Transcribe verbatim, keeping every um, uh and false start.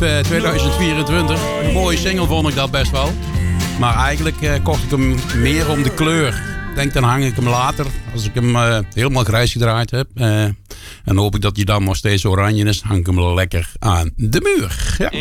uh, tweeduizend vierentwintig. Een mooie single vond ik dat best wel. Maar eigenlijk uh, kocht ik hem meer om de kleur. Ik denk, dan hang ik hem later, als ik hem uh, helemaal grijs gedraaid heb. Uh, en hoop ik dat hij dan nog steeds oranje is, hang ik hem lekker aan de muur. Ja.